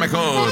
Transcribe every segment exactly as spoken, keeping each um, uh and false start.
mejor.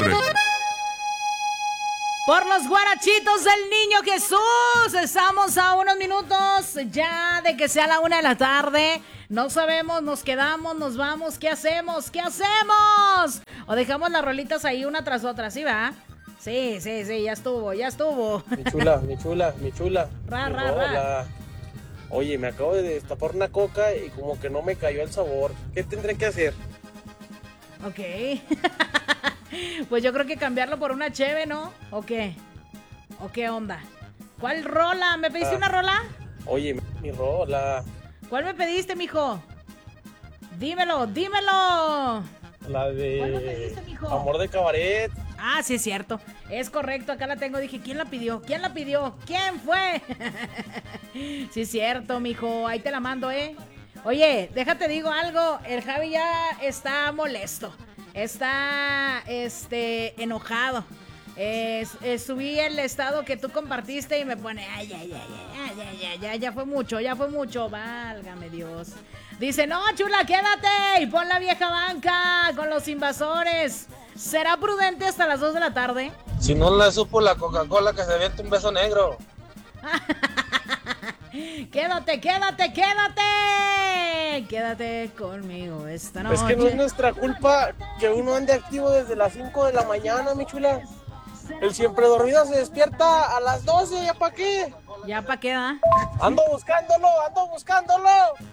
Por los guarachitos del Niño Jesús, estamos a unos minutos ya de que sea la una de la tarde. No sabemos, nos quedamos, nos vamos, ¿qué hacemos? ¿Qué hacemos? O dejamos las rolitas ahí una tras otra, ¿sí va? Sí, sí, sí, ya estuvo, ya estuvo. Mi chula, mi chula, mi chula. Ra, mi ra, rola. ra. Oye, me acabo de destapar una coca y como que no me cayó el sabor. ¿Qué tendré que hacer? Ok. Pues yo creo que cambiarlo por una cheve, ¿no? ¿O qué? ¿O qué onda? ¿Cuál rola? ¿Me pediste Ah. una rola? Oye, mi rola. ¿Cuál me pediste, mijo? Dímelo, dímelo. La ¿Cuál me pediste, de mijo? Amor de Cabaret. Ah, sí, es cierto. Es correcto, acá la tengo. Dije, ¿quién la pidió? ¿Quién la pidió? ¿Quién fue? Sí, es cierto, mijo. Ahí te la mando, ¿eh? Oye, déjate digo algo. El Javi ya está molesto. Está, este, enojado. Eh, eh, subí el estado que tú compartiste y me pone, ay, ay, ay, ay, ay, ay, ay, ya fue mucho, ya fue mucho, válgame Dios. Dice, no, chula, quédate y pon la vieja banca con los invasores. ¿Será prudente hasta las dos de la tarde? Si no la supo la Coca-Cola, que se aviente un beso negro. Quédate, quédate, quédate. Quédate conmigo esta noche. Es que no es nuestra culpa que uno ande activo desde las cinco de la mañana, mi chula. El siempre dormido se despierta a las doce, ¿ya para qué? ¿Ya para qué da? Ando buscándolo, ando buscándolo.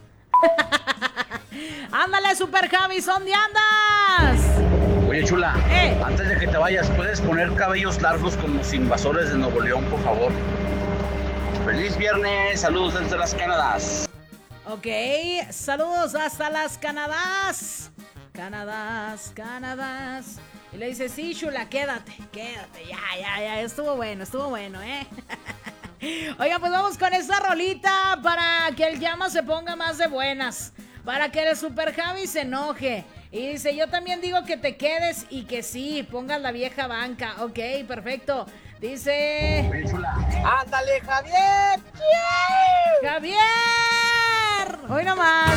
Ándale, Super Javi, ¿dónde andas? Oye, chula, Eh. antes de que te vayas, ¿puedes poner cabellos largos con los invasores de Nuevo León, por favor? ¡Feliz viernes! ¡Saludos desde las Canadas! Ok, saludos hasta las Canadás. Canadás, Canadás. Y le dice, sí, chula, quédate, quédate. Ya, ya, ya, estuvo bueno, estuvo bueno, ¿eh? Oiga, pues vamos con esta rolita para que el llama se ponga más de buenas. Para que el Super Javi se enoje. Y dice, yo también digo que te quedes y que sí, pongas la vieja banca. Ok, perfecto. Dice... Oye, chula. ¡Ándale, Javier! ¡Javier! Hoy nomás.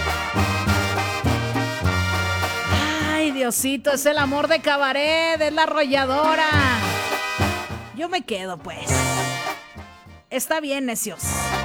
Ay, Diosito, es el amor de Cabaret, es la arrolladora. Yo me quedo, pues. Está bien, necios.